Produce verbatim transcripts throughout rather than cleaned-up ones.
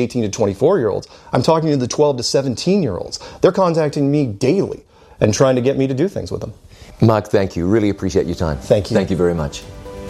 eighteen to twenty-four year olds. I'm talking to the twelve to seventeen year olds. They're contacting me daily and trying to get me to do things with them. Mark, thank you. Really appreciate your time. Thank you. Thank you very much.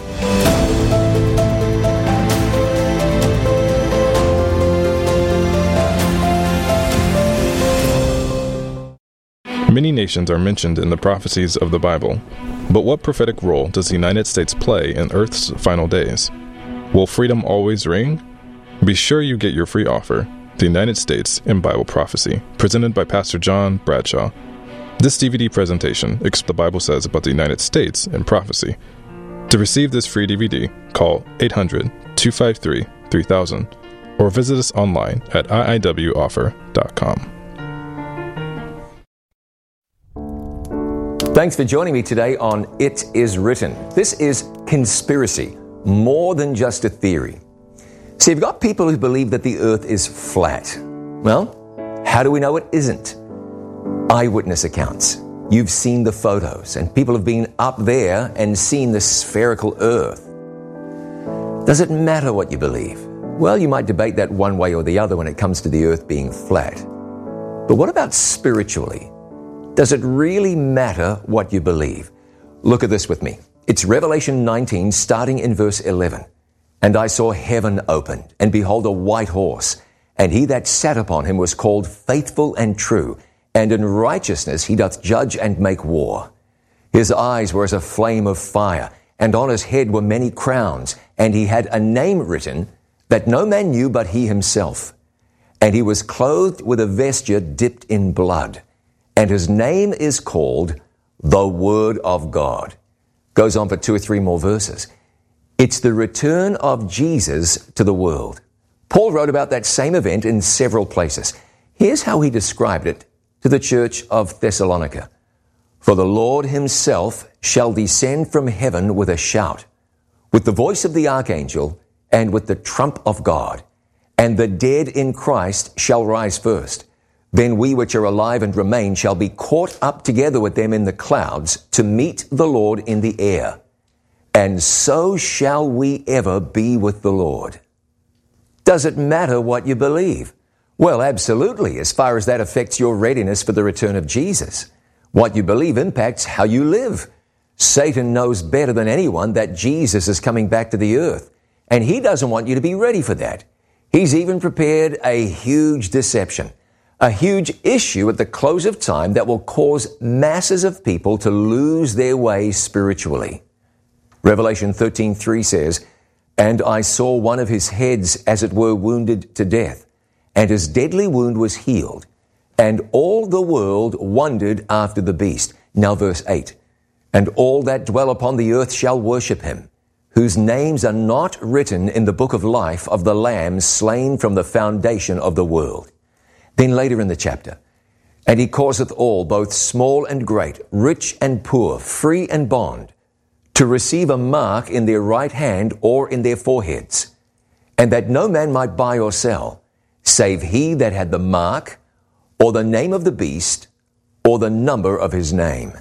Many nations are mentioned in the prophecies of the Bible, but what prophetic role does the United States play in Earth's final days? Will freedom always reign? Be sure you get your free offer, The United States in Bible Prophecy, presented by Pastor John Bradshaw. This D V D presentation explains what the Bible says about the United States in prophecy. To receive this free D V D, call eight hundred, two five three, three thousand or visit us online at I I W offer dot com. Thanks for joining me today on It Is Written. This is conspiracy, more than just a theory. See, you've got people who believe that the earth is flat. Well, how do we know it isn't? Eyewitness accounts. You've seen the photos, and people have been up there and seen the spherical earth. Does it matter what you believe? Well, you might debate that one way or the other when it comes to the earth being flat. But what about spiritually? Does it really matter what you believe? Look at this with me. It's Revelation nineteen, starting in verse eleven. And I saw heaven opened, and behold, a white horse, and he that sat upon him was called Faithful and True, and in righteousness he doth judge and make war. His eyes were as a flame of fire, and on his head were many crowns, and he had a name written that no man knew but he himself. And he was clothed with a vesture dipped in blood. And his name is called the Word of God. Goes on for two or three more verses. It's the return of Jesus to the world. Paul wrote about that same event in several places. Here's how he described it to the church of Thessalonica. For the Lord himself shall descend from heaven with a shout, with the voice of the archangel, and with the trump of God. And the dead in Christ shall rise first. Then we which are alive and remain shall be caught up together with them in the clouds to meet the Lord in the air. And so shall we ever be with the Lord. Does it matter what you believe? Well, absolutely, as far as that affects your readiness for the return of Jesus. What you believe impacts how you live. Satan knows better than anyone that Jesus is coming back to the earth, and he doesn't want you to be ready for that. He's even prepared a huge deception. A huge issue at the close of time that will cause masses of people to lose their way spiritually. Revelation thirteen three says, And I saw one of his heads as it were wounded to death, and his deadly wound was healed, and all the world wondered after the beast. Now verse eight, And all that dwell upon the earth shall worship him, whose names are not written in the book of life of the Lamb slain from the foundation of the world. Then later in the chapter, And he causeth all, both small and great, rich and poor, free and bond, to receive a mark in their right hand or in their foreheads, and that no man might buy or sell, save he that had the mark, or the name of the beast, or the number of his name.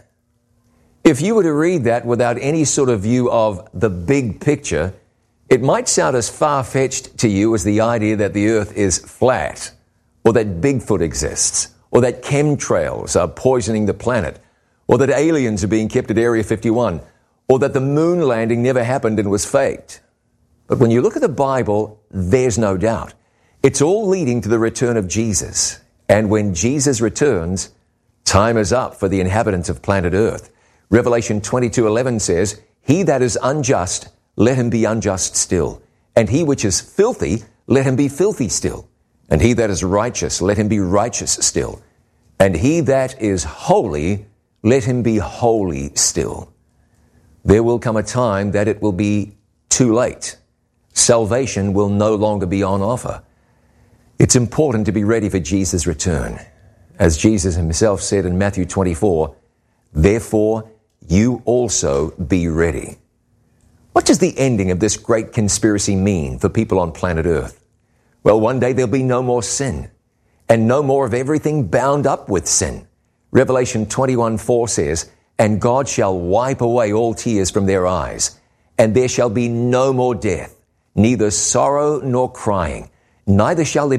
If you were to read that without any sort of view of the big picture, it might sound as far-fetched to you as the idea that the earth is flat, or that Bigfoot exists, or that chemtrails are poisoning the planet, or that aliens are being kept at Area fifty-one, or that the moon landing never happened and was faked. But when you look at the Bible, there's no doubt. It's all leading to the return of Jesus. And when Jesus returns, time is up for the inhabitants of planet Earth. Revelation twenty-two eleven says, He that is unjust, let him be unjust still. And he which is filthy, let him be filthy still. And he that is righteous, let him be righteous still. And he that is holy, let him be holy still. There will come a time that it will be too late. Salvation will no longer be on offer. It's important to be ready for Jesus' return. As Jesus himself said in Matthew twenty-four, Therefore, you also be ready. What does the ending of this great conspiracy mean for people on planet Earth? Well, one day there'll be no more sin, and no more of everything bound up with sin. Revelation twenty-one four says, And God shall wipe away all tears from their eyes, and there shall be no more death, neither sorrow nor crying, neither shall there